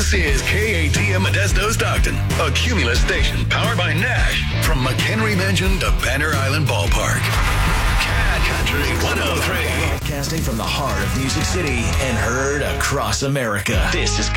This is KATM Modesto Stockton, a Cumulus station powered by Nash. From McHenry Mansion to Banner Island Ballpark. Cat Country 103. Broadcasting from the heart of Music City and heard across America. This is